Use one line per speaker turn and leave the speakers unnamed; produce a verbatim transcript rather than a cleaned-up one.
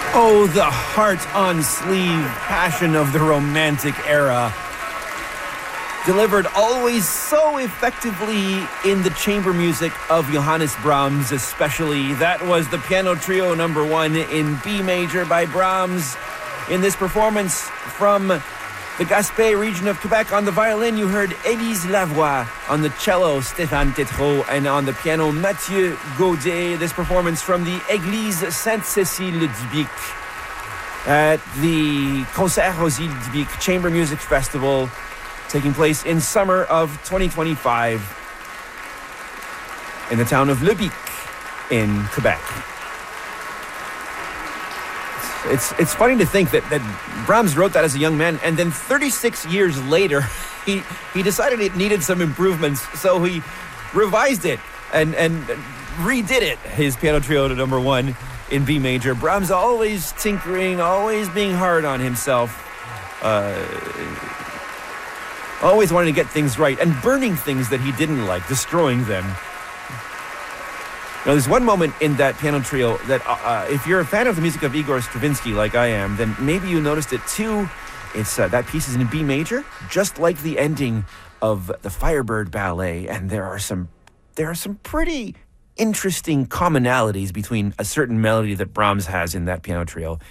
Oh, the heart-on-sleeve passion of the Romantic era. Delivered always so effectively in the chamber music of Johannes Brahms, especially. That was the Piano Trio number one in B major by Brahms. In this performance from the Gaspé region of Quebec, on the violin, you heard Élise Lavoie. On the cello, Stéphane Tétrault. And on the piano, Mathieu Gaudet. This performance from the Église Sainte-Cécile-du-Bic at the Concert aux Îles du Bic Chamber Music Festival, taking place in summer of twenty twenty-five in the town of Le Bic in Quebec. It's it's funny to think that, that Brahms wrote that as a young man, and then thirty-six years later, he he decided it needed some improvements, so he revised it and, and redid it, his Piano Trio to number one in B major. Brahms always tinkering, always being hard on himself, uh, always wanting to get things right, and burning things that he didn't like, destroying them. Now, there's one moment in that Piano Trio that, uh, if you're a fan of the music of Igor Stravinsky like I am, then maybe you noticed it too. It's uh, that piece is in B major, just like the ending of the Firebird Ballet, and there are some there are some pretty interesting commonalities between a certain melody that Brahms has in that Piano Trio